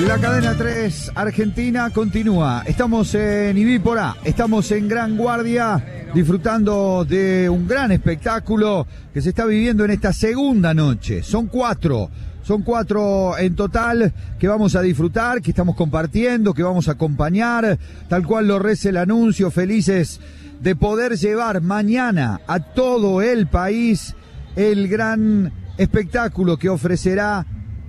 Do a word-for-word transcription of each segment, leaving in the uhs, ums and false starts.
La cadena tres Argentina continúa. Estamos en Ibípora, estamos en Gran Guardia, disfrutando de un gran espectáculo que se está viviendo en esta segunda noche. Son cuatro, son cuatro en total que vamos a disfrutar, que estamos compartiendo, que vamos a acompañar, tal cual lo reza el anuncio, felices de poder llevar mañana a todo el país el gran espectáculo que ofrecerá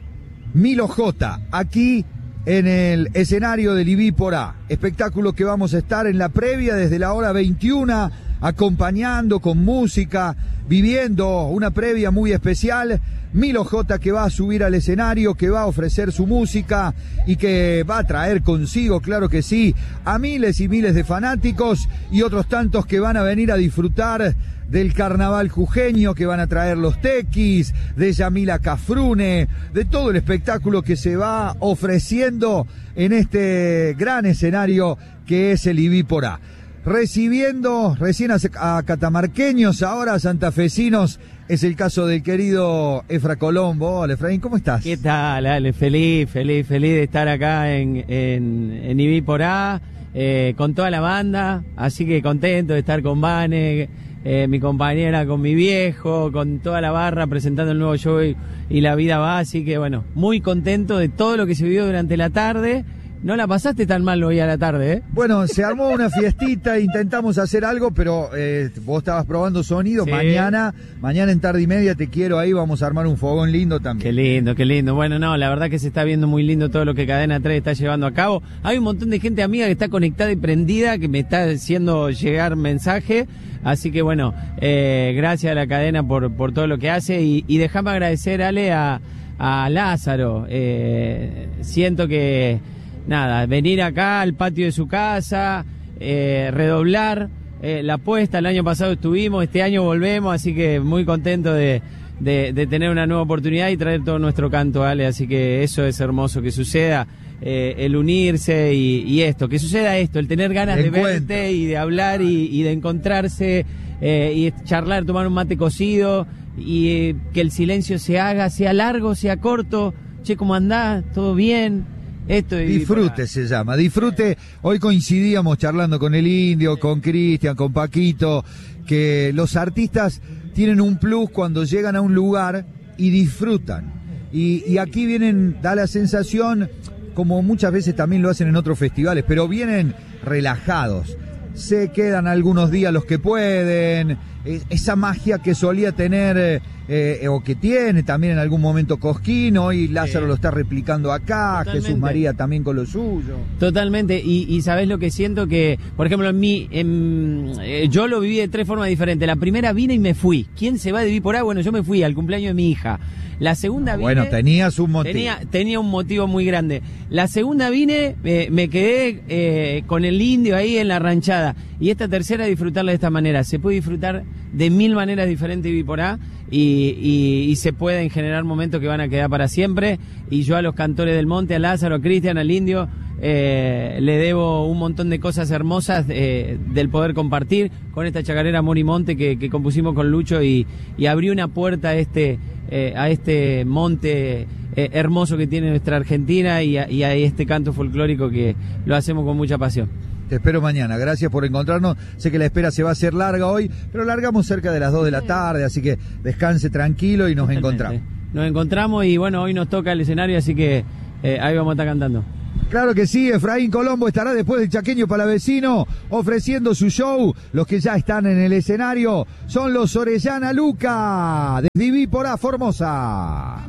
Milo J, aquí en el escenario del Ibípora. Espectáculo que vamos a estar en la previa desde la hora veintiuna, acompañando con música, viviendo una previa muy especial. Milo J que va a subir al escenario, que va a ofrecer su música y que va a traer consigo, claro que sí, a miles y miles de fanáticos y otros tantos que van a venir a disfrutar del carnaval jujeño, que van a traer los tequis, de Yamila Cafrune, de todo el espectáculo que se va ofreciendo en este gran escenario que es el Ibípora. Recibiendo recién a, a catamarqueños, ahora a santafesinos, es el caso del querido Efra Colombo. Hola, Efraín, ¿cómo estás? ¿Qué tal, Ale? Feliz, feliz, feliz de estar acá en, en, en Ibípora, eh, con toda la banda, así que contento de estar con Vane, eh, mi compañera, con mi viejo, con toda la barra presentando el nuevo show y, y La Vida Va, así que bueno, muy contento de todo lo que se vivió durante la tarde. No la pasaste tan mal hoy a la tarde, ¿eh? Bueno, se armó una fiestita, intentamos hacer algo, pero eh, vos estabas probando sonido. Sí. Mañana, mañana en tarde y media te quiero ahí, vamos a armar un fogón lindo también. Qué lindo, qué lindo. Bueno, no, la verdad que se está viendo muy lindo todo lo que Cadena tres está llevando a cabo. Hay un montón de gente amiga que está conectada y prendida, que me está haciendo llegar mensaje. Así que bueno, eh, gracias a la cadena por, por todo lo que hace. Y, y déjame agradecer, Ale, a, a Lázaro. Eh, siento que... Nada, venir acá al patio de su casa, eh, redoblar eh, la apuesta. El año pasado estuvimos, este año volvemos, así que muy contento de, de, de tener una nueva oportunidad y traer todo nuestro canto, Ale. Así que eso es hermoso, que suceda, eh, el unirse y, y esto, que suceda esto, el tener ganas de, de verte y de hablar y, y de encontrarse eh, y charlar, tomar un mate cocido y eh, que el silencio se haga, sea largo, sea corto. Che, ¿cómo andás? ¿Todo bien? Esto Disfrute se llama, disfrute. Hoy coincidíamos charlando con el Indio, con Cristian, con Paquito, que los artistas tienen un plus cuando llegan a un lugar y disfrutan. Y, y aquí vienen, da la sensación, como muchas veces también lo hacen en otros festivales, pero vienen relajados. Se quedan algunos días los que pueden, esa magia que solía tener eh, o que tiene también en algún momento Cosquín, hoy Lázaro sí. Lo está replicando acá. Totalmente. Jesús María también con lo suyo. Totalmente, y, y sabés lo que siento que, por ejemplo, en mí, en, eh, yo lo viví de tres formas diferentes. La primera vine y me fui. ¿Quién se va de Ibípora? Bueno, yo me fui al cumpleaños de mi hija. La segunda vine... Bueno, tenías un motivo. Tenía, tenía un motivo muy grande. La segunda vine, eh, me quedé eh, con el Indio ahí en la ranchada. Y esta tercera, disfrutarla de esta manera. Se puede disfrutar de mil maneras diferentes Ibípora y, y, y se pueden generar momentos que van a quedar para siempre. Y yo a los cantores del monte, a Lázaro, a Cristian, al Indio, eh, le debo un montón de cosas hermosas eh, del poder compartir con esta chacarera Morimonte que, que compusimos con Lucho y, y abrió una puerta a este... Eh, a este monte eh, hermoso que tiene nuestra Argentina y a, y a este canto folclórico que lo hacemos con mucha pasión. Te espero mañana, gracias por encontrarnos. Sé que la espera se va a hacer larga hoy, pero largamos cerca de las dos de la tarde, así que descanse tranquilo y nos Totalmente. encontramos. Nos encontramos y bueno, hoy nos toca el escenario, así que eh, ahí vamos a estar cantando. Claro que sí, Efraín Colombo estará después del Chaqueño Palavecino ofreciendo su show. Los que ya están en el escenario son los Orellana Luca de Ibípora, Formosa.